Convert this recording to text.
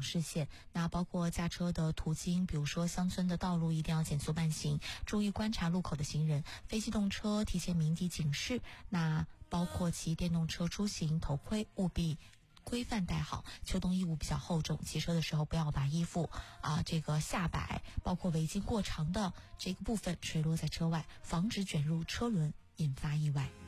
视线。那包括驾车的途经，比如说乡村的道路，一定要减速慢行，注意观察路口的行人。非机动车提前鸣笛警示。那包括骑电动车出行，头盔务必规范戴好。秋冬衣物比较厚重，骑车的时候不要把衣服这个下摆，包括围巾过长的这个部分垂落在车外，防止卷入车轮引发意外。